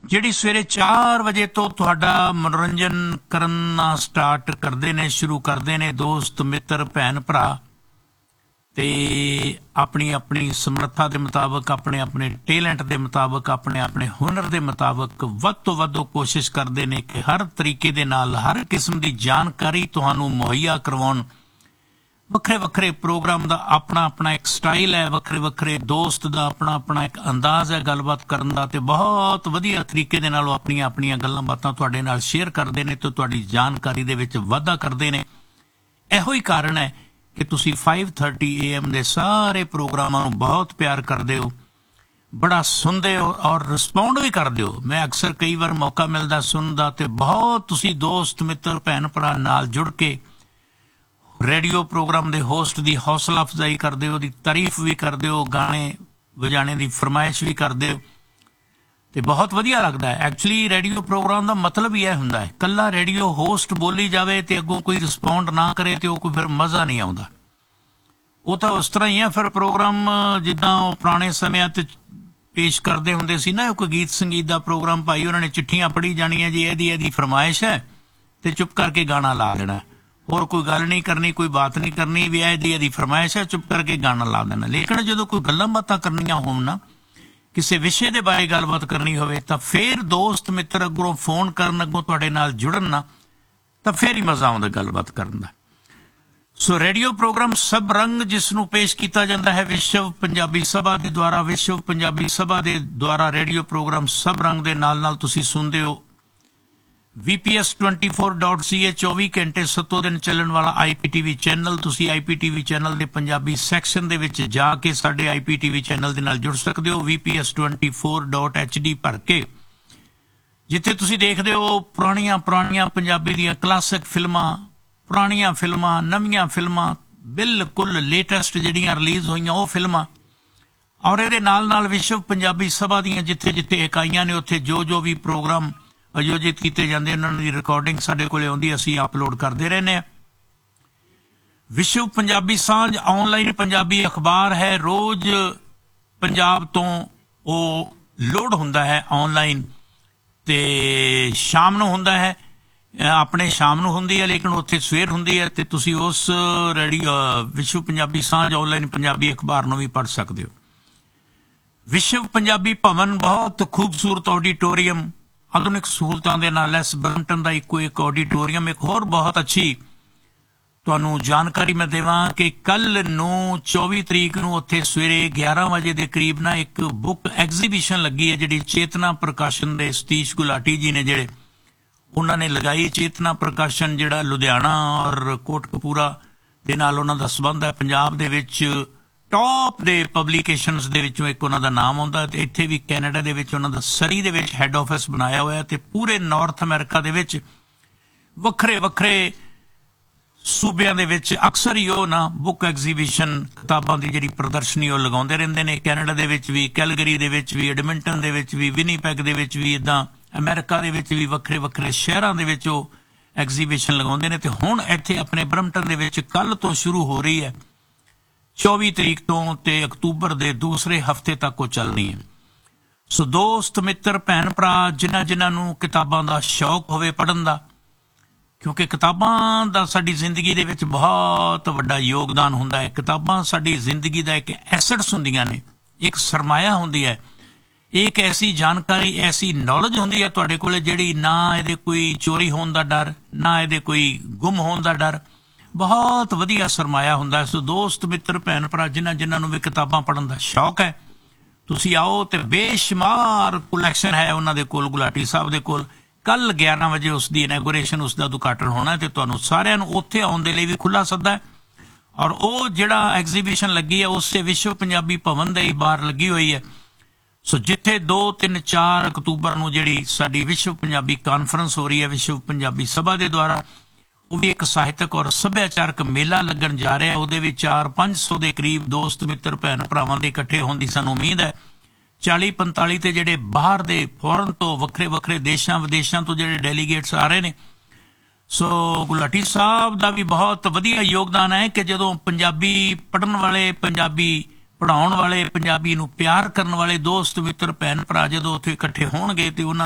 ਜਿਹੜੀ ਸਵੇਰੇ 4 ਵਜੇ ਤੋਂ ਤੁਹਾਡਾ ਮਨੋਰੰਜਨ ਕਰਨਾ ਸਟਾਰਟ ਕਰਦੇ ਨੇ, ਸ਼ੁਰੂ ਕਰਦੇ ਨੇ ਦੋਸਤ ਮਿੱਤਰ ਭੈਣ ਭਰਾ, ਤੇ ਆਪਣੀ ਆਪਣੀ ਸਮਰੱਥਾ ਦੇ ਮੁਤਾਬਕ, ਆਪਣੇ ਆਪਣੇ ਟੈਲੈਂਟ ਦੇ ਮੁਤਾਬਕ, ਆਪਣੇ ਆਪਣੇ ਹੁਨਰ ਦੇ ਮੁਤਾਬਕ ਵੱਧ ਤੋਂ ਵੱਧ ਉਹ ਕੋਸ਼ਿਸ਼ ਕਰਦੇ ਨੇ ਕਿ ਹਰ ਤਰੀਕੇ ਦੇ ਨਾਲ ਹਰ ਕਿਸਮ ਦੀ ਜਾਣਕਾਰੀ ਤੁਹਾਨੂੰ ਮੁਹੱਈਆ ਕਰਵਾਉਣ। ਵੱਖਰੇ ਵੱਖਰੇ ਪ੍ਰੋਗਰਾਮ ਦਾ ਆਪਣਾ ਆਪਣਾ ਇੱਕ ਸਟਾਈਲ ਹੈ, ਵੱਖਰੇ ਵੱਖਰੇ ਦੋਸਤ ਦਾ ਆਪਣਾ ਆਪਣਾ ਇੱਕ ਅੰਦਾਜ਼ ਹੈ ਗੱਲਬਾਤ ਕਰਨ ਦਾ, ਤੇ ਬਹੁਤ ਵਧੀਆ ਤਰੀਕੇ ਦੇ ਨਾਲ ਉਹ ਆਪਣੀਆਂ ਆਪਣੀਆਂ ਗੱਲਾਂ ਬਾਤਾਂ ਤੁਹਾਡੇ ਨਾਲ ਸ਼ੇਅਰ ਕਰਦੇ ਨੇ ਤੇ ਤੁਹਾਡੀ ਜਾਣਕਾਰੀ ਦੇ ਵਿੱਚ ਵਾਧਾ ਕਰਦੇ ਨੇ। ਇਹੋ ਹੀ ਕਾਰਨ ਹੈ ਕਿ ਤੁਸੀਂ 5:30 AM ਦੇ ਸਾਰੇ ਪ੍ਰੋਗਰਾਮਾਂ ਨੂੰ ਬਹੁਤ ਪਿਆਰ ਕਰਦੇ ਹੋ, ਬੜਾ ਸੁਣਦੇ ਹੋ ਔਰ ਰਿਸਪੌਂਡ ਵੀ ਕਰਦੇ ਹੋ। ਮੈਂ ਅਕਸਰ ਕਈ ਵਾਰ ਮੌਕਾ ਮਿਲਦਾ ਸੁਣਨ ਦਾ, ਤੇ ਬਹੁਤ ਤੁਸੀਂ ਦੋਸਤ ਮਿੱਤਰ ਭੈਣ ਭਰਾ ਨਾਲ ਜੁੜ ਕੇ ਰੇਡੀਓ ਪ੍ਰੋਗਰਾਮ ਦੇ ਹੋਸਟ ਦੀ ਹੌਸਲਾ ਅਫਜ਼ਾਈ ਕਰਦੇ ਹੋ, ਉਹਦੀ ਤਾਰੀਫ ਵੀ ਕਰਦੇ ਹੋ, ਗਾਣੇ ਵਜਾਣੇ ਦੀ ਫਰਮਾਇਸ਼ ਵੀ ਕਰਦੇ ਹੋ, ਤੇ ਬਹੁਤ ਵਧੀਆ ਲੱਗਦਾ ਹੈ। ਐਕਚੁਅਲੀ ਰੇਡੀਓ ਪ੍ਰੋਗਰਾਮ ਦਾ ਮਤਲਬ ਹੀ ਇਹ ਹੁੰਦਾ ਹੈ, ਕੱਲਾ ਰੇਡੀਓ ਹੋਸਟ ਬੋਲੀ ਜਾਵੇ ਤੇ ਅੱਗੋਂ ਕੋਈ ਰਿਸਪੌਂਡ ਨਾ ਕਰੇ ਤੇ ਉਹ ਕੋਈ ਫਿਰ ਮਜ਼ਾ ਨਹੀਂ ਆਉਂਦਾ। ਉਹ ਤਾਂ ਉਸ ਤਰ੍ਹਾਂ ਹੀ ਹੈ ਫਿਰ ਪ੍ਰੋਗਰਾਮ, ਜਿੱਦਾਂ ਉਹ ਪੁਰਾਣੇ ਸਮਿਆਂ ਤੇ ਪੇਸ਼ ਕਰਦੇ ਹੁੰਦੇ ਸੀ ਨਾ, ਕੋਈ ਗੀਤ ਸੰਗੀਤ ਦਾ ਪ੍ਰੋਗਰਾਮ, ਭਾਈ ਉਹਨਾਂ ਨੇ ਚਿੱਠੀਆਂ ਪੜ੍ਹੀ ਜਾਣੀਆਂ ਜੀ, ਇਹਦੀ ਫਰਮਾਇਸ਼ ਹੈ, ਤੇ ਚੁੱਪ ਕਰਕੇ ਗਾਣਾ ਲਾ ਦੇਣਾ, ਹੋਰ ਕੋਈ ਗੱਲ ਨਹੀਂ ਕਰਨੀ, ਕੋਈ ਬਾਤ ਨਹੀਂ ਕਰਨੀ, ਵੀ ਇਹਦੀ ਫਰਮਾਇਸ਼ ਹੈ, ਚੁੱਪ ਕਰਕੇ ਗਾਣਾ ਲਾ ਦੇਣਾ। ਲੇਕਿਨ ਜਦੋਂ ਕੋਈ ਗੱਲਾਂ ਬਾਤਾਂ ਕਰਨੀਆਂ ਹੋਣ ਨਾ, ਕਿਸੇ ਵਿਸ਼ੇ ਦੇ ਬਾਰੇ ਗੱਲਬਾਤ ਕਰਨੀ ਹੋਵੇ, ਤਾਂ ਫਿਰ ਦੋਸਤ ਮਿੱਤਰ ਅੱਗੋਂ ਫੋਨ ਕਰਨ, ਅੱਗੋਂ ਤੁਹਾਡੇ ਨਾਲ ਜੁੜਨ ਨਾ, ਤਾਂ ਫਿਰ ਹੀ ਮਜ਼ਾ ਆਉਂਦਾ ਗੱਲਬਾਤ ਕਰਨ ਦਾ। ਸੋ ਰੇਡੀਓ ਪ੍ਰੋਗਰਾਮ ਸਭ ਰੰਗ, ਜਿਸ ਨੂੰ ਪੇਸ਼ ਕੀਤਾ ਜਾਂਦਾ ਹੈ ਵਿਸ਼ਵ ਪੰਜਾਬੀ ਸਭਾ ਦੇ ਦੁਆਰਾ, ਵਿਸ਼ਵ ਪੰਜਾਬੀ ਸਭਾ ਦੇ ਦੁਆਰਾ ਰੇਡੀਓ ਪ੍ਰੋਗਰਾਮ ਸਭ ਰੰਗ ਦੇ ਨਾਲ ਨਾਲ ਤੁਸੀਂ ਸੁਣਦੇ ਹੋ। VPS24.ca 24 ਘੰਟੇ 7 ਦਿਨ ਚੱਲਣ ਵਾਲਾ IPTV ਚੈਨਲ। ਤੁਸੀਂ IPTV ਚੈਨਲ ਦੇ ਪੰਜਾਬੀ ਸੈਕਸ਼ਨ ਦੇ ਵਿੱਚ ਜਾ ਕੇ ਸਾਡੇ IPTV ਚੈਨਲ ਦੇ ਨਾਲ ਜੁੜ ਸਕਦੇ ਹੋ, VPS24.HD ਭਰ ਕੇ, ਜਿੱਥੇ ਤੁਸੀਂ ਦੇਖਦੇ ਹੋ ਪੁਰਾਣੀਆਂ ਪੰਜਾਬੀ ਦੀਆਂ ਕਲਾਸਿਕ ਫਿਲਮਾਂ, ਪੁਰਾਣੀਆਂ ਫਿਲਮਾਂ, ਨਵੀਆਂ ਫਿਲਮਾਂ, ਬਿਲਕੁਲ ਲੇਟੈਸਟ ਜਿਹੜੀਆਂ ਰਿਲੀਜ਼ ਹੋਈਆਂ ਉਹ ਫਿਲਮਾਂ, ਔਰ ਇਹਦੇ ਨਾਲ ਨਾਲ ਵਿਸ਼ਵ ਪੰਜਾਬੀ ਸਭਾ ਦੀਆਂ ਜਿੱਥੇ ਜਿੱਥੇ ਇਕਾਈਆਂ ਨੇ ਉੱਥੇ ਜੋ ਵੀ ਪ੍ਰੋਗਰਾਮ ਆਯੋਜਿਤ ਕੀਤੇ ਜਾਂਦੇ ਉਹਨਾਂ ਦੀ ਰਿਕਾਰਡਿੰਗ ਸਾਡੇ ਕੋਲੇ ਆਉਂਦੀ, ਅਸੀਂ ਅਪਲੋਡ ਕਰਦੇ ਰਹਿੰਦੇ ਹਾਂ। ਵਿਸ਼ਵ ਪੰਜਾਬੀ ਸਾਂਝ ਆਨਲਾਈਨ ਪੰਜਾਬੀ ਅਖਬਾਰ ਹੈ, ਰੋਜ਼ ਪੰਜਾਬ ਤੋਂ ਉਹ ਲੋਡ ਹੁੰਦਾ ਹੈ ਆਨਲਾਈਨ, ਤੇ ਸ਼ਾਮ ਨੂੰ ਹੁੰਦਾ ਹੈ, ਆਪਣੇ ਸ਼ਾਮ ਨੂੰ ਹੁੰਦੀ ਹੈ, ਲੇਕਿਨ ਉੱਥੇ ਸਵੇਰ ਹੁੰਦੀ ਹੈ, ਤੇ ਤੁਸੀਂ ਉਸ ਵਿਸ਼ਵ ਪੰਜਾਬੀ ਸਾਂਝ ਆਨਲਾਈਨ ਪੰਜਾਬੀ ਅਖਬਾਰ ਨੂੰ ਵੀ ਪੜ੍ਹ ਸਕਦੇ ਹੋ। ਵਿਸ਼ਵ ਪੰਜਾਬੀ ਭਵਨ ਬਹੁਤ ਖੂਬਸੂਰਤ ਆਡੀਟੋਰੀਅਮ, ਆਧੁਨਿਕ ਸਹੂਲਤਾਂ ਦੇ ਨਾਲ ਲੈਸ ਬਰੰਟਨ ਦਾ ਇੱਕੋ ਇੱਕ ਆਡੀਟੋਰੀਅਮ। ਇੱਕ ਹੋਰ ਬਹੁਤ ਅੱਛੀ ਤੁਹਾਨੂੰ ਜਾਣਕਾਰੀ ਮੈਂ ਦੇਵਾਂ ਕਿ ਕੱਲ ਨੂੰ 24 ਤਰੀਕ ਨੂੰ ਉੱਥੇ ਸਵੇਰੇ 11 ਵਜੇ ਦੇ ਕਰੀਬ ਨਾ ਇੱਕ ਬੁੱਕ ਐਗਜ਼ੀਬਿਸ਼ਨ ਲੱਗੀ ਹੈ, ਜਿਹੜੀ ਚੇਤਨਾ ਪ੍ਰਕਾਸ਼ਨ ਦੇ ਸਤੀਸ਼ ਗੁਲਾਟੀ ਜੀ ਨੇ ਜਿਹੜੇ ਉਹਨਾਂ ਨੇ ਲਗਾਈ। ਚੇਤਨਾ ਪ੍ਰਕਾਸ਼ਨ ਜਿਹੜਾ ਲੁਧਿਆਣਾ ਔਰ ਕੋਟਕਪੂਰਾ ਦੇ ਨਾਲ ਉਹਨਾਂ ਦਾ ਸੰਬੰਧ ਹੈ, ਪੰਜਾਬ ਦੇ ਵਿੱਚ ਟੌਪ ਦੇ ਪਬਲੀਕੇਸ਼ਨਸ ਦੇ ਵਿੱਚੋਂ ਇੱਕ ਉਹਨਾਂ ਦਾ ਨਾਮ ਆਉਂਦਾ, ਤੇ ਇੱਥੇ ਵੀ ਕੈਨੇਡਾ ਦੇ ਵਿੱਚ ਉਹਨਾਂ ਦਾ ਸਰੀ ਦੇ ਵਿੱਚ ਹੈੱਡ ਆਫਿਸ ਬਣਾਇਆ ਹੋਇਆ, ਤੇ ਪੂਰੇ ਨਾਰਥ ਅਮਰੀਕਾ ਦੇ ਵਿੱਚ ਵੱਖਰੇ ਵੱਖਰੇ ਸੂਬਿਆਂ ਦੇ ਵਿੱਚ ਅਕਸਰ ਹੀ ਉਹ ਨਾ ਬੁੱਕ ਐਗਜ਼ੀਬਿਸ਼ਨ, ਕਿਤਾਬਾਂ ਦੀ ਜਿਹੜੀ ਪ੍ਰਦਰਸ਼ਨੀ ਉਹ ਲਗਾਉਂਦੇ ਰਹਿੰਦੇ ਨੇ। ਕੈਨੇਡਾ ਦੇ ਵਿੱਚ ਵੀ, ਕੈਲਗਰੀ ਦੇ ਵਿੱਚ ਵੀ, ਐਡਮਿੰਟਨ ਦੇ ਵਿੱਚ ਵੀ, ਵਿਨੀਪੈਗ ਦੇ ਵਿੱਚ ਵੀ, ਇੱਦਾਂ ਅਮਰੀਕਾ ਦੇ ਵਿੱਚ ਵੀ ਵੱਖਰੇ ਵੱਖਰੇ ਸ਼ਹਿਰਾਂ ਦੇ ਵਿੱਚ ਉਹ ਐਗਜ਼ੀਬਿਸ਼ਨ ਲਗਾਉਂਦੇ ਨੇ। ਤੇ ਹੁਣ ਇੱਥੇ ਆਪਣੇ ਬਰੰਪਟਨ ਦੇ ਵਿੱਚ ਕੱਲ ਤੋਂ ਸ਼ੁਰੂ ਹੋ ਰਹੀ ਹੈ, 24 ਤਰੀਕ ਤੋਂ, ਤੇ ਅਕਤੂਬਰ ਦੇ ਦੂਸਰੇ ਹਫ਼ਤੇ ਤੱਕ ਉਹ ਚੱਲਣੀ ਹੈ। ਸੋ ਦੋਸਤ ਮਿੱਤਰ ਭੈਣ ਭਰਾ ਜਿਨ੍ਹਾਂ ਨੂੰ ਕਿਤਾਬਾਂ ਦਾ ਸ਼ੌਕ ਹੋਵੇ ਪੜ੍ਹਨ ਦਾ, ਕਿਉਂਕਿ ਕਿਤਾਬਾਂ ਦਾ ਸਾਡੀ ਜ਼ਿੰਦਗੀ ਦੇ ਵਿੱਚ ਬਹੁਤ ਵੱਡਾ ਯੋਗਦਾਨ ਹੁੰਦਾ ਹੈ। ਕਿਤਾਬਾਂ ਸਾਡੀ ਜ਼ਿੰਦਗੀ ਦਾ ਇੱਕ ਐਸੈਟਸ ਹੁੰਦੀਆਂ ਨੇ, ਇੱਕ ਸਰਮਾਇਆ ਹੁੰਦੀ ਹੈ, ਇੱਕ ਐਸੀ ਜਾਣਕਾਰੀ, ਐਸੀ ਨੌਲੇਜ ਹੁੰਦੀ ਹੈ ਤੁਹਾਡੇ ਕੋਲ, ਜਿਹੜੀ ਨਾ ਇਹਦੇ ਕੋਈ ਚੋਰੀ ਹੋਣ ਦਾ ਡਰ, ਨਾ ਇਹਦੇ ਕੋਈ ਗੁੰਮ ਹੋਣ ਦਾ ਡਰ, ਬਹੁਤ ਵਧੀਆ ਸਰਮਾਇਆ ਹੁੰਦਾ ਹੈ। ਸੋ ਦੋਸਤ ਮਿੱਤਰ ਭੈਣ ਭਰਾ ਜਿਨ੍ਹਾਂ ਨੂੰ ਵੀ ਕਿਤਾਬਾਂ ਪੜ੍ਹਨ ਦਾ ਸ਼ੌਕ ਹੈ, ਤੁਸੀਂ ਆਓ, ਤੇ ਬੇਸ਼ੁਮਾਰ ਕਲੈਕਸ਼ਨ ਹੈ ਉਹਨਾਂ ਦੇ ਕੋਲ, ਗੁਲਾਟੀ ਸਾਹਿਬ ਦੇ ਕੋਲ। ਕੱਲ 11 ਵਜੇ ਉਸ ਦੀ ਇਨੈਗੋਰੇਸ਼ਨ, ਉਸ ਦਾ ਉਦਘਾਟਨ ਹੋਣਾ, ਤੇ ਤੁਹਾਨੂੰ ਸਾਰਿਆਂ ਨੂੰ ਉੱਥੇ ਆਉਣ ਦੇ ਲਈ ਵੀ ਖੁੱਲ੍ਹਾ ਸੱਦਾ ਹੈ। ਔਰ ਉਹ ਜਿਹੜਾ ਐਗਜ਼ੀਬਿਸ਼ਨ ਲੱਗੀ ਹੈ ਉਸੇ ਵਿਸ਼ਵ ਪੰਜਾਬੀ ਭਵਨ ਦੇ ਹੀ ਬਾਹਰ ਲੱਗੀ ਹੋਈ ਹੈ। ਸੋ ਜਿੱਥੇ 2, 3, 4 ਅਕਤੂਬਰ ਨੂੰ ਜਿਹੜੀ ਸਾਡੀ ਵਿਸ਼ਵ ਪੰਜਾਬੀ ਕਾਨਫਰੰਸ ਹੋ ਰਹੀ ਹੈ ਵਿਸ਼ਵ ਪੰਜਾਬੀ ਸਭਾ ਦੇ ਦੁਆਰਾ, ਉਹ ਵੀ ਇੱਕ ਸਾਹਿਤਕ ਔਰ ਸੱਭਿਆਚਾਰਕ ਮੇਲਾ ਲੱਗਣ ਜਾ ਰਿਹਾ। ਉਹਦੇ ਵਿੱਚ 400-500 ਦੇ ਕਰੀਬ ਦੋਸਤ ਮਿੱਤਰ ਭੈਣ ਭਰਾਵਾਂ ਦੇ ਇਕੱਠੇ ਹੋਣ ਦੀ ਸਾਨੂੰ ਉਮੀਦ ਹੈ। 40-45 ਤੇ ਜਿਹੜੇ ਬਾਹਰ ਦੇ ਫੋਰਨ ਤੋਂ ਵੱਖਰੇ ਵੱਖਰੇ ਦੇਸ਼ਾਂ ਵਿਦੇਸ਼ਾਂ ਤੋਂ ਜਿਹੜੇ ਡੈਲੀਗੇਟਸ ਆ ਰਹੇ ਨੇ। ਸੋ ਗੁਲਾਟੀ ਸਾਹਿਬ ਦਾ ਵੀ ਬਹੁਤ ਵਧੀਆ ਯੋਗਦਾਨ ਹੈ ਕਿ ਜਦੋਂ ਪੰਜਾਬੀ ਪੜ੍ਹਨ ਵਾਲੇ, ਪੰਜਾਬੀ ਪੜ੍ਹਾਉਣ ਵਾਲੇ, ਪੰਜਾਬੀ ਨੂੰ ਪਿਆਰ ਕਰਨ ਵਾਲੇ ਦੋਸਤ ਮਿੱਤਰ ਭੈਣ ਭਰਾ ਜਦੋਂ ਉੱਥੇ ਇਕੱਠੇ ਹੋਣਗੇ, ਤੇ ਉਹਨਾਂ